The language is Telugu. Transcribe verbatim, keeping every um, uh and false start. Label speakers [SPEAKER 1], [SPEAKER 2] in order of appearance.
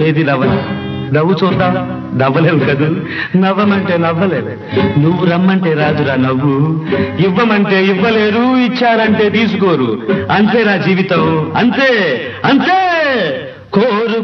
[SPEAKER 1] ఏది నవ్వ నవ్వు చూద్దాం. నవ్వలేవు కదూ. నవ్వమంటే నవ్వలేదు. నువ్వు రమ్మంటే రాదురా నవ్వు. ఇవ్వమంటే ఇవ్వలేరు, ఇచ్చారంటే తీసుకోరు. అంతే నా జీవితం, అంతే అంతే. కోరు